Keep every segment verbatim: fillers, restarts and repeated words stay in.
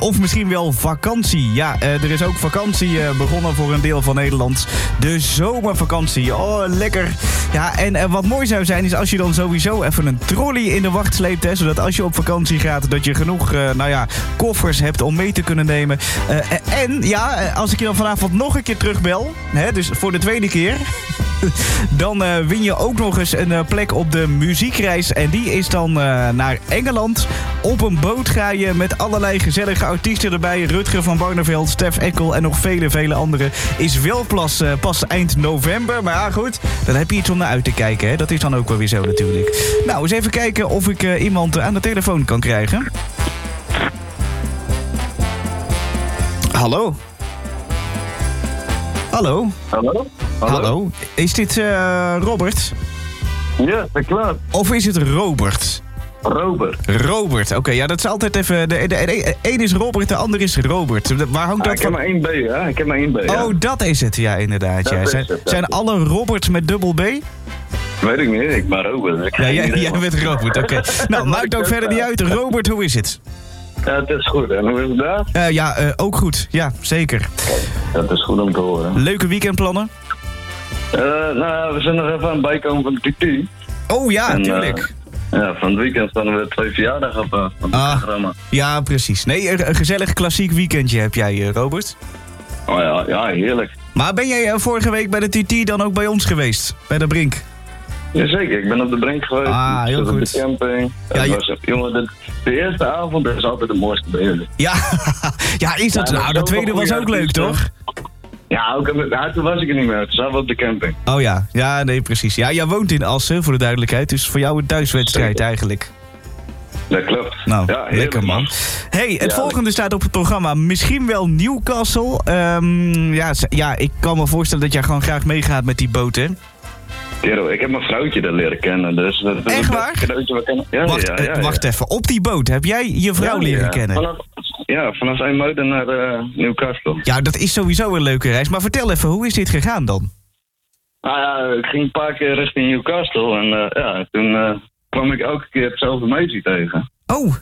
Of misschien wel vakantie. Ja, uh, er is ook vakantie uh, begonnen voor een deel van Nederland. De zomervakantie. Oh, lekker. Ja, en uh, wat mooi zou zijn is als je dan sowieso even een trolley in de wacht sleept. Hè, zodat als je op vakantie gaat, dat je genoeg uh, nou ja, koffers hebt om mee te kunnen nemen. Uh, en ja, als ik je dan vanavond nog een keer terugbel, hè, dus voor de tweede keer, dan uh, win je ook nog eens een uh, plek op de muziekreis. En die is dan uh, naar Engeland. Op een boot ga je met allerlei gezellige artiesten erbij. Rutger van Barneveld, Stef Eckel en nog vele, vele anderen. Is wel pas, uh, pas eind november. Maar ja, goed, dan heb je iets om naar uit te kijken. Hè? Dat is dan ook wel weer zo natuurlijk. Nou, eens even kijken of ik uh, iemand uh, aan de telefoon kan krijgen. Hallo? Hallo? Hallo? Hallo? Hallo? Is dit uh, Robert? Ja, dat klopt. Of is het Robert? Robert. Robert, oké. Okay, ja, dat is altijd even... De, de, de, de een is Robert, de ander is Robert. Waar hangt ah, dat ik van? heb maar één B, hè? Ik heb maar één B, ja. Oh, dat is het, ja, inderdaad. Ja. Zijn, het, zijn alle Roberts met dubbel B? Weet ik niet, ik ben Robert. Ik ja, jij, jij bent Robert, oké. Okay. Nou, maakt ook verder niet uit. Robert, hoe is het? Ja, het is goed. En hoe is het daar? Uh, ja, uh, ook goed. Ja, zeker. Okay. Dat is goed om te horen. Leuke weekendplannen? Uh, nou, we zijn nog even aan het bijkomen van de T T. Oh ja, en, tuurlijk. Uh, ja, van het weekend staan we twee verjaardagen op, uh, op het ah, programma. Ja, precies. Nee, een gezellig klassiek weekendje heb jij, uh, Robert. Oh ja, ja, heerlijk. Maar ben jij uh, vorige week bij de T T dan ook bij ons geweest? Bij de Brink? Jazeker, ik ben op de Brink geweest. Ah, heel goed. Op de camping. Ja, je... was, jongen, de, de eerste avond is altijd het mooiste bij jullie. Ja, ja, is dat? Ja, nou, de tweede was ook leuk, toch? Ja, ook, ja, toen was ik er niet meer. Toen zaten we op de camping. Oh ja, ja, nee, precies. Ja, jij woont in Assen, voor de duidelijkheid. Dus voor jou een thuiswedstrijd Zeker. eigenlijk. Dat klopt. Nou, ja, lekker man. Hey, het ja, volgende staat op het programma. Misschien wel Newcastle. Um, ja, ja, ik kan me voorstellen dat jij gewoon graag meegaat met die boot, hè? Kerel, ik heb mijn vrouwtje daar leren kennen. Dus dat is echt waar? Een ja, wacht, ja, ja, ja, wacht even, op die boot heb jij je vrouw ja, leren ja. kennen? Vanaf, ja, vanaf IJmuiden naar uh, Newcastle. Ja, dat is sowieso een leuke reis. Maar vertel even, hoe is dit gegaan dan? Nou ja, ik ging een paar keer richting Newcastle. En uh, ja, toen uh, kwam ik elke keer hetzelfde meisje tegen. Oh.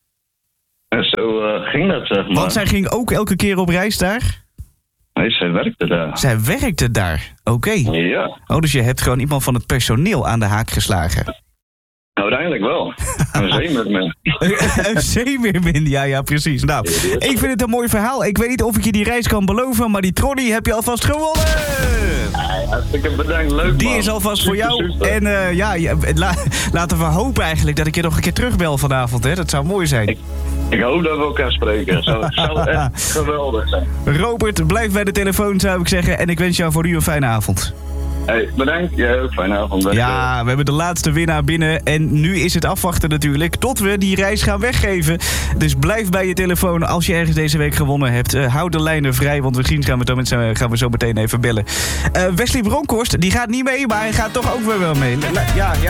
En zo uh, ging dat, zeg maar. Want zij ging ook elke keer op reis daar? Nee, zij werkte daar. Zij werkte daar, oké. Okay. Ja. Oh, dus je hebt gewoon iemand van het personeel aan de haak geslagen? Nou, uiteindelijk wel. Een zeemeermin. Een zeemeermin, ja, ja, precies. Nou, ik vind het een mooi verhaal. Ik weet niet of ik je die reis kan beloven, maar die trolley heb je alvast gewonnen! Ja, hartstikke bedankt, leuk man. Die is alvast voor jou. Super. En uh, ja, ja la, laten we hopen eigenlijk dat ik je nog een keer terugbel vanavond, hè. Dat zou mooi zijn. Ik, ik hoop dat we elkaar spreken. Het zou, zou echt geweldig zijn. Robert, blijf bij de telefoon, zou ik zeggen. En ik wens jou voor u een fijne avond. Hey, bedankt. Jij ook. Fijne avond. Ja, we hebben de laatste winnaar binnen. En nu is het afwachten natuurlijk tot we die reis gaan weggeven. Dus blijf bij je telefoon als je ergens deze week gewonnen hebt. Uh, hou de lijnen vrij, want misschien gaan we, met, uh, gaan we zo meteen even bellen. Uh, Wesley Bronkhorst, die gaat niet mee, maar hij gaat toch ook weer wel mee. La- ja, ja.